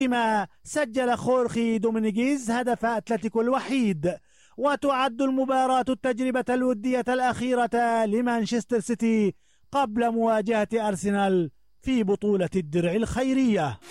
فيما سجل خورخي دومينيغيز هدف أتلتيكو الوحيد. وتعد المباراة التجربة الودية الأخيرة لمانشستر سيتي قبل مواجهة أرسنال في بطولة الدرع الخيرية.